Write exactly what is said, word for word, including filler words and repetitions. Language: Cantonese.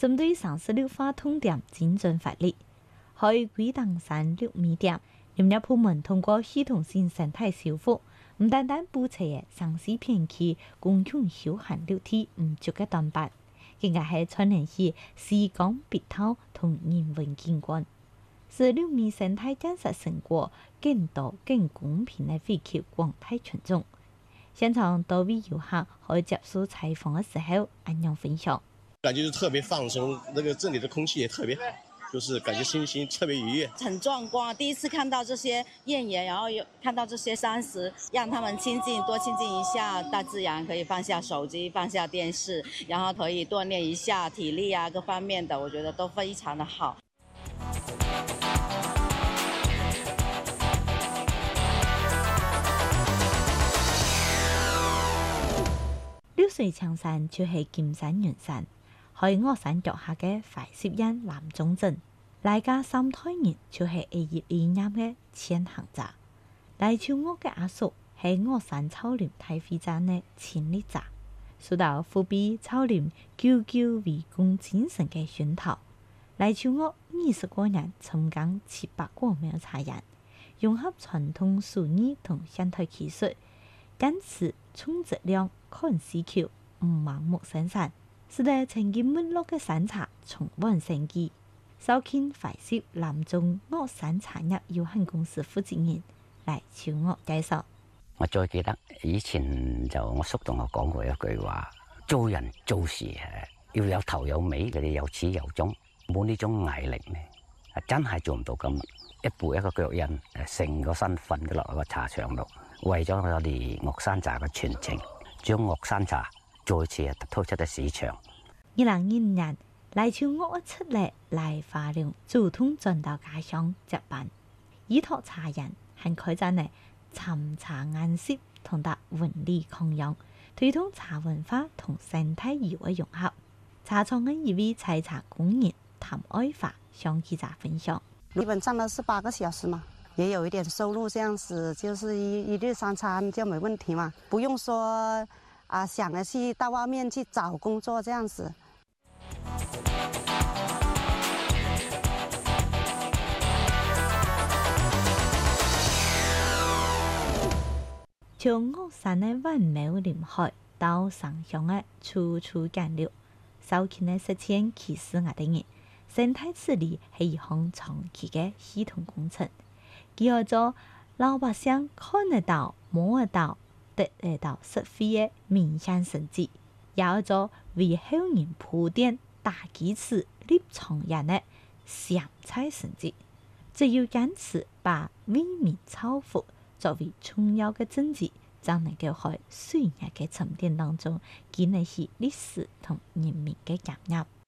針對上十六劃痛點精準發力，喺鬼燈山六米點，林業部門通過系統性生態修復，唔單單補齊嘅城市片區公共休閒綠地唔足嘅短板，更加係串聯起時光別透同人文景觀，使六米生態建設成果更多更公平嘅惠及廣大群眾。現場多位遊客可以接受採訪嘅時候，咁樣分享。 感覺就特別放鬆，那個這裡的空氣也特別好，就是感覺心情特別愉悅， 很壯觀。第一次看到這些豔陽，然後又看到這些山石，讓他們親近，多親近一下大自然，可以放下手機，放下電視，然後可以鍛鍊一下體力啊，各方面的，我覺得都非常的好。 綠水青山就係金山銀山，喺岳山腳下嘅快攝因南中鎮，嚟家三代人就係一葉一葉嘅千行者。嚟潮岳嘅阿叔係岳山草林大會站嘅千里者，受到富比草林久久為公精神嘅熏陶。嚟潮岳二十個人參加七百個苗茶人，融合傳統手藝同現代技術，堅持重質量。看市橋唔盲目生產，使得曾經沒落嘅山茶重獲生機。首先快攝南中岳山茶葉有限公司負責人嚟潮岳介紹。 我最記得以前就我叔同我講過一句話：做人做事誒要有頭有尾，佢哋有始有終，冇呢種毅力咧，真係做唔到咁一步一個腳印，誒成個身瞓咗落個茶場度，為咗我哋岳山茶嘅傳承。將岳山茶再次推出咗市場。 二零二五年，嚟潮岳出嚟嚟花蓮主動轉到家鄉接班，依託茶人係開展嘅尋茶研習同達文理抗養，推動茶文化同生態藝術融合。茶廠嘅一位採茶工人譚愛華向記者分享： 基本上都是八個小時嘛，也有一點收入，這樣子就是一一日三餐就沒問題嘛，不用說啊想着去到外面去找工作這樣子。 從岳山的萬畝林海到上鄉的處處can綠，首期的實踐其實我哋人生態治理係一項長期嘅系統工程。叫做老百姓看得到、摸得到、得得到實惠嘅民間成績，也叫做為後人鋪墊大基礎、立長遠嘅上菜成績。只要堅持把為民造福作為重要嘅政績，就能夠喺歲月嘅沉澱當中建立起歷史同人民嘅感染。